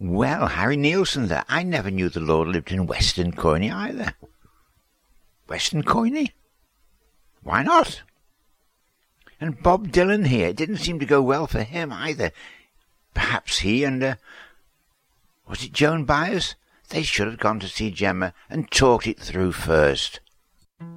Well, Harry Nielsen there. I never knew the Lord lived in Western Coyney either. Western Coyney? Why not? And Bob Dylan here. It didn't seem to go well for him either. Perhaps he and, was it Joan Byers? They should have gone to see Gemma and talked it through first.